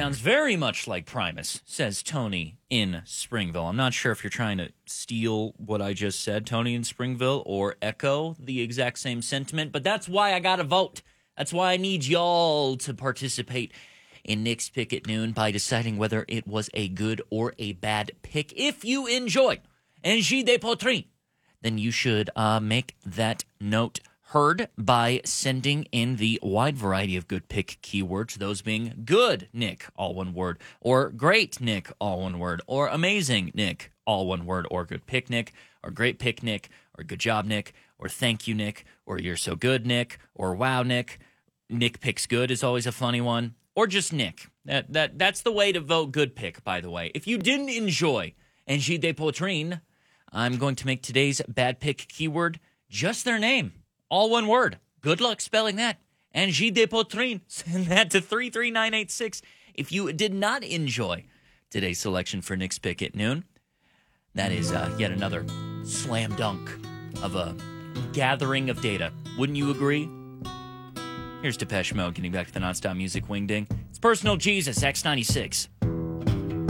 sounds very much like Primus, says Tony in Springville. I'm not sure if you're trying to steal what I just said, Tony in Springville, or echo the exact same sentiment, but that's why I got to vote. That's why I need y'all to participate in Nick's Pick at Noon by deciding whether it was a good or a bad pick. If you enjoyed Engie de Poitrine, then you should make that note heard by sending in the wide variety of good pick keywords, those being good, Nick, all one word, or great, Nick, all one word, or amazing, Nick, all one word, or good pick, Nick, or great pick, Nick, or good job, Nick, or thank you, Nick, or you're so good, Nick, or wow, Nick. Nick picks good is always a funny one, or just Nick. That's the way to vote good pick, by the way. If you didn't enjoy Engie de Poitrine, I'm going to make today's bad pick keyword just their name. All one word. Good luck spelling that. Engie de Poitrine. Send that to 33986. If you did not enjoy today's selection for Nick's Pick at Noon, that is yet another slam dunk of a gathering of data. Wouldn't you agree? Here's Depeche Mode getting back to the nonstop music wing ding. It's Personal Jesus, X96.